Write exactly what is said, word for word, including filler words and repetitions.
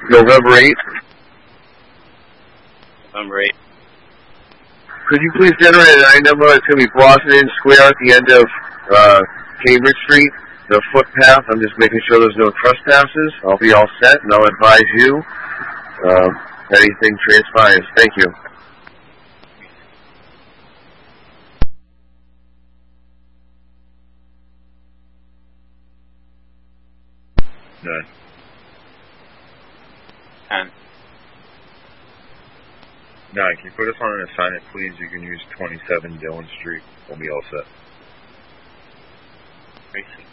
November eighth. November eighth. Could you please generate an I number? It's going to be Boston Square at the end of uh, Cambridge Street, the footpath. I'm just making sure there's no trespasses. I'll be all set, and I'll advise you um, if anything transpires. Thank you. None. Ten. Nine. Can you put us on an assignment, please? You can use twenty-seven Dillon Street. We'll be all set. Tracy.